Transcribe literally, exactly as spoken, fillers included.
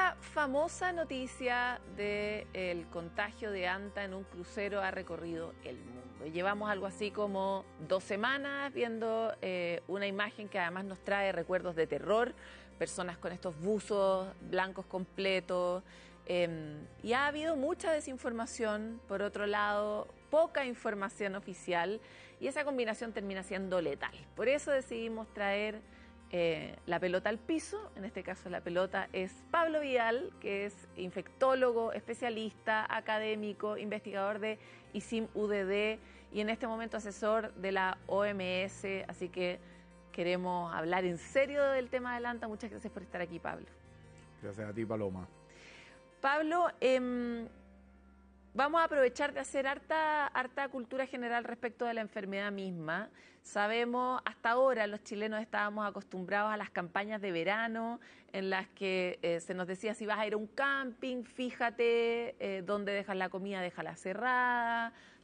La famosa noticia del contagio de anta en un crucero ha recorrido el mundo. Llevamos algo así como dos semanas viendo eh, una imagen que además nos trae recuerdos de terror, personas con estos buzos blancos completos, eh, y ha habido mucha desinformación, por otro lado, poca información oficial, y esa combinación termina siendo letal. Por eso decidimos traer Eh, la pelota al piso. En este caso la pelota es Pablo Vidal, que es infectólogo, especialista, académico, investigador de I C I M U D D y en este momento asesor de la O M S, así que queremos hablar en serio del tema del anta. Muchas gracias por estar aquí, Pablo. Gracias a ti, Paloma. Pablo, eh, vamos a aprovechar de hacer harta, harta cultura general respecto de la enfermedad misma. Sabemos, hasta ahora los chilenos estábamos acostumbrados a las campañas de verano en las que eh, se nos decía: si vas a ir a un camping, fíjate eh, dónde dejas la comida, déjala cerrada,